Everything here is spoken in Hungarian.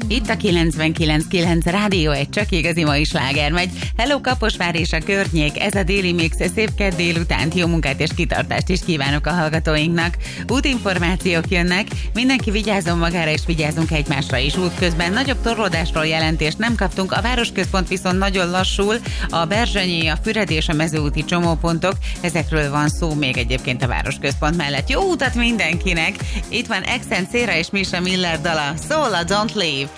Itt a 99.9 Rádió, egy csak igazi mai sláger megy. Hello Kaposvár és a környék, ez a Déli Mix, szép kedd délutánt, jó munkát és kitartást is kívánok a hallgatóinknak. Útinformációk jönnek, mindenki vigyázzon magára és vigyázzunk egymásra is útközben. Nagyobb torlódásról jelentést nem kaptunk, a városközpont viszont nagyon lassul, a Berzsenyi, a Füred és a Mezőúti csomópontok, ezekről van szó még egyébként a városközpont mellett. Jó utat mindenkinek! Itt van Accent Széra és Misha Miller dala, szól a Don't Leave.